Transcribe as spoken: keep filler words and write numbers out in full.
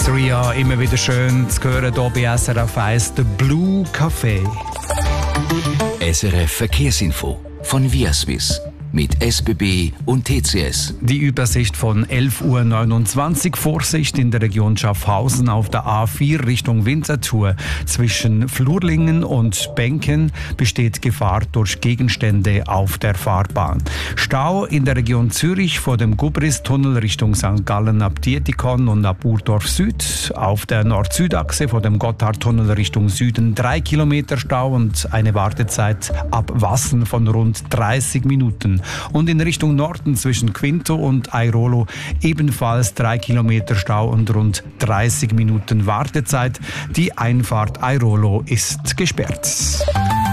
Ria, immer wieder schön zu hören hier bei S R F eins, der Blue Café. S R F Verkehrsinfo von Viaswiss mit S B B und T C S. Die Übersicht von elf Uhr neunundzwanzig. Vorsicht in der Region Schaffhausen auf der A vier Richtung Winterthur. Zwischen Flurlingen und Benken besteht Gefahr durch Gegenstände auf der Fahrbahn. Stau in der Region Zürich vor dem Gubris-Tunnel Richtung Sankt Gallen ab Dietikon und ab Urdorf Süd. Auf der Nord-Süd-Achse vor dem Gotthardtunnel Richtung Süden drei Kilometer Stau und eine Wartezeit ab Wassen von rund dreißig Minuten. Und in Richtung Norden zwischen Quinto und Airolo ebenfalls drei Kilometer Stau und rund dreißig Minuten Wartezeit. Die Einfahrt Airolo ist gesperrt.